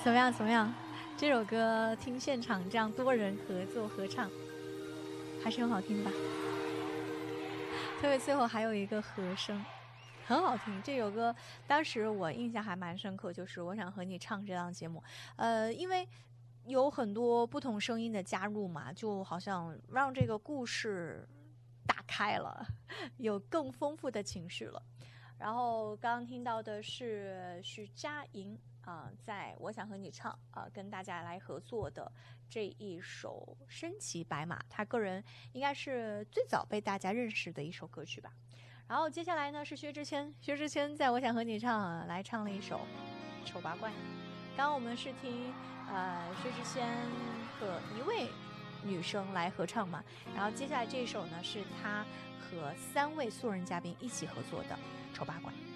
怎么样？怎么样？这首歌听现场这样多人合作合唱，还是很好听吧？特别最后还有一个和声，很好听。这首歌当时我印象还蛮深刻，就是我想和你唱这档节目，因为有很多不同声音的加入嘛，就好像让这个故事打开了，有更丰富的情绪了。然后刚刚听到的是徐佳莹在我想和你唱跟大家来合作的这一首《身骑白马》，他个人应该是最早被大家认识的一首歌曲吧。然后接下来呢是薛之谦，薛之谦在我想和你唱来唱了一首《丑八怪》。刚刚我们是听薛之谦和一位女生来合唱嘛，然后接下来这一首呢是他和3位素人嘉宾一起合作的《丑八怪》。